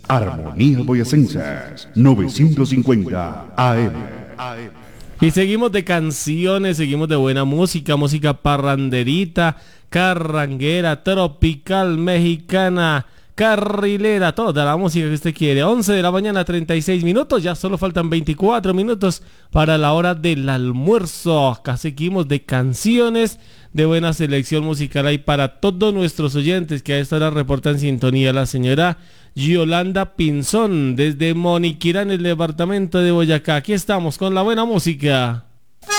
Armonía Boyacenses 950 AM. Y seguimos de canciones, seguimos de buena música, música parranderita, carranguera, tropical, mexicana, carrilera, toda la música que usted quiere. 11 de la mañana, 36 minutos, ya solo faltan 24 minutos para la hora del almuerzo. Acá seguimos de canciones, de buena selección musical ahí para todos nuestros oyentes que a esta hora reportan sintonía. La señora Yolanda Pinzón desde Moniquirá en el departamento de Boyacá. Aquí estamos con la buena música.